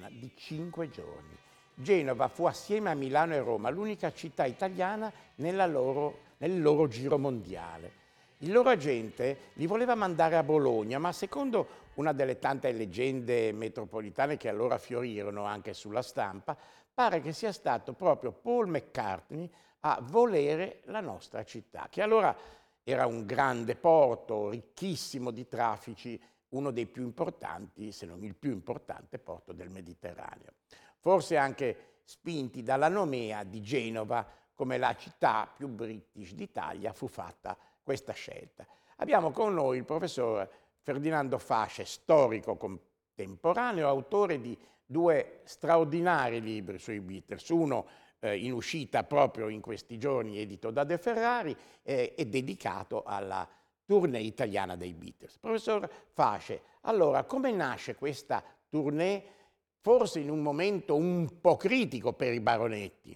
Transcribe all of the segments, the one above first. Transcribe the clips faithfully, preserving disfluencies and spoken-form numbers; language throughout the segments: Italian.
di cinque giorni. Genova fu assieme a Milano e Roma l'unica città italiana nella loro, nel loro giro mondiale. Il loro agente li voleva mandare a Bologna, ma secondo una delle tante leggende metropolitane che allora fiorirono anche sulla stampa, pare che sia stato proprio Paul McCartney a volere la nostra città, che allora era un grande porto, ricchissimo di traffici, uno dei più importanti, se non il più importante porto del Mediterraneo. Forse anche spinti dalla nomea di Genova come la città più british d'Italia, fu fatta questa scelta. Abbiamo con noi il professor Ferdinando Fasce, storico contemporaneo, autore di due straordinari libri sui Beatles, uno eh, in uscita proprio in questi giorni, edito da De Ferrari, eh, e dedicato alla tournée italiana dei Beatles. Professor Fasce, allora come nasce questa tournée, forse in un momento un po' critico per i baronetti?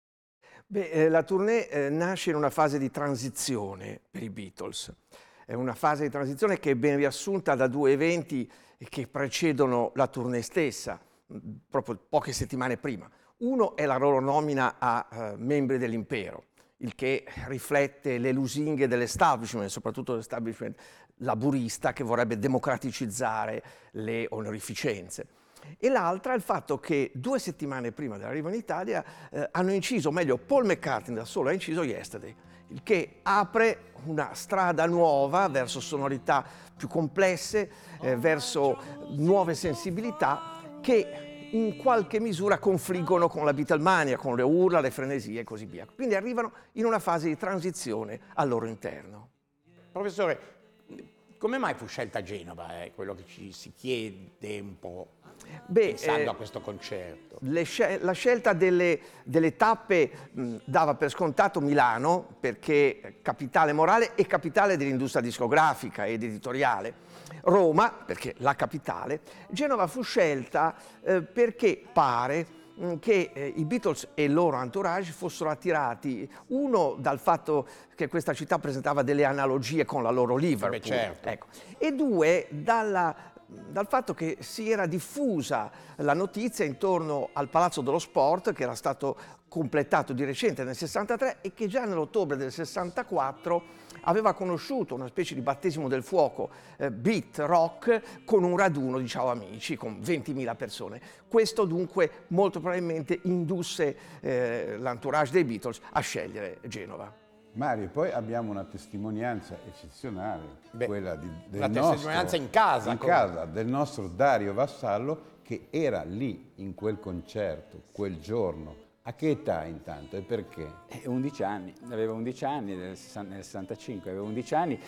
Beh, eh, la tournée eh, nasce in una fase di transizione per i Beatles. È una fase di transizione che è ben riassunta da due eventi che precedono la tournée stessa, proprio poche settimane prima. Uno è la loro nomina a eh, membri dell'impero, il che riflette le lusinghe dell'establishment, soprattutto l'establishment laburista che vorrebbe democraticizzare le onorificenze. E l'altra è il fatto che due settimane prima dell'arrivo in Italia eh, hanno inciso, o meglio Paul McCartney da solo ha inciso Yesterday, il che apre una strada nuova verso sonorità più complesse, eh, verso nuove sensibilità che in qualche misura confliggono con la Beatlemania, con le urla, le frenesie e così via. Quindi arrivano in una fase di transizione al loro interno. Professore, come mai fu scelta Genova? È eh? quello che ci si chiede un po'. Beh, pensando eh, a questo concerto. Scel la scelta delle, delle tappe mh, dava per scontato Milano, perché capitale morale e capitale dell'industria discografica ed editoriale. Roma, perché la capitale. Genova fu scelta eh, perché pare mh, che eh, i Beatles e il loro entourage fossero attirati, uno dal fatto che questa città presentava delle analogie con la loro Liverpool, Beh, certo. ecco, e due dalla dal fatto che si era diffusa la notizia intorno al Palazzo dello Sport, che era stato completato di recente nel sessantatré e che già nell'ottobre del sessantaquattro aveva conosciuto una specie di battesimo del fuoco eh, beat rock con un raduno di Ciao Amici con ventimila persone. Questo dunque molto probabilmente indusse eh, l'entourage dei Beatles a scegliere Genova. Mario, poi abbiamo una testimonianza eccezionale, Beh, quella di, del una nostro, testimonianza in casa. in casa del nostro Dario Vassallo, che era lì in quel concerto, quel giorno. A che età intanto e perché? Eh, undici anni, avevo undici anni, nel sessantacinque avevo undici anni.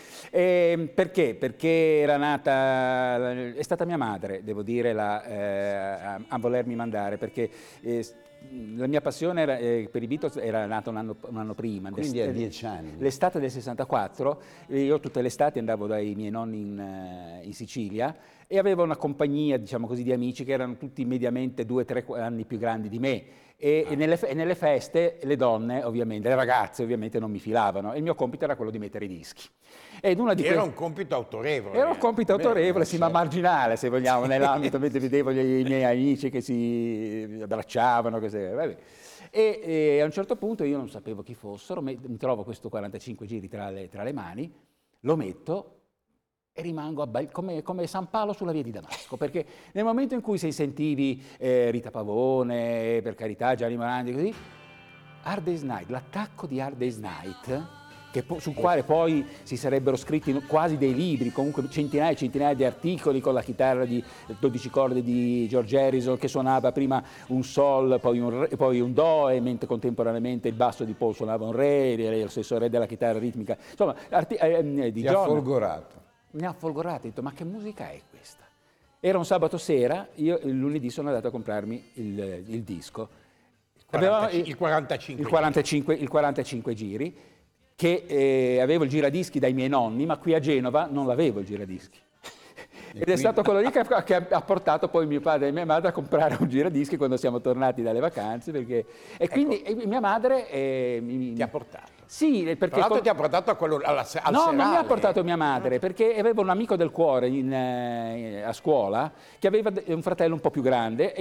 E perché? Perché era nata, è stata mia madre, devo dire, la, eh, a, a volermi mandare, perché eh, la mia passione era, eh, per i Beatles era nata un anno, un anno prima. Quindi a dieci anni. L'estate del sessantaquattro, io tutte le estati andavo dai miei nonni in, in Sicilia e avevo una compagnia, diciamo così, di amici che erano tutti mediamente due o tre anni più grandi di me. E, ah. e, nelle, e nelle feste le donne, ovviamente, le ragazze ovviamente non mi filavano e il mio compito era quello di mettere i dischi. Ed una di era que... un compito autorevole. Era un compito Beh, autorevole, sì, certo. ma marginale, se vogliamo, nell'ambito, mentre vedevo gli, i miei amici che si abbracciavano, che si... Vabbè. E, e a un certo punto io non sapevo chi fossero, mi, mi trovo questo quarantacinque giri tra le, tra le mani, lo metto e rimango come, come San Paolo sulla via di Damasco, perché nel momento in cui sei sentivi eh, Rita Pavone, per carità, Gianni Morandi, così, Hard Day's Night, l'attacco di Hard Day's Night, che sul quale poi si sarebbero scritti quasi dei libri, comunque centinaia e centinaia di articoli con la chitarra di dodici corde di George Harrison che suonava prima un sol, poi un, re, poi un do, e mentre contemporaneamente il basso di Paul suonava un re, lo stesso re della chitarra ritmica, insomma, arti, eh, di Ti John. ha folgorato. Mi ha folgorato, ho detto, ma che musica è questa? Era un sabato sera, io il lunedì sono andato a comprarmi il, il disco. quaranta, il, il quarantacinque. Il quarantacinque, il quarantacinque giri, che eh, avevo il giradischi dai miei nonni, ma qui a Genova non l'avevo il giradischi. E Ed quindi... è stato quello lì che, che ha portato poi mio padre e mia madre a comprare un giradischi quando siamo tornati dalle vacanze, perché... E quindi ecco, mia madre... Eh, mi... ti ha portato. Sì, perché... Tra l'altro ti ha portato a quello, alla, al No, serale. non mi ha portato mia madre, perché avevo un amico del cuore in, eh, a scuola che aveva un fratello un po' più grande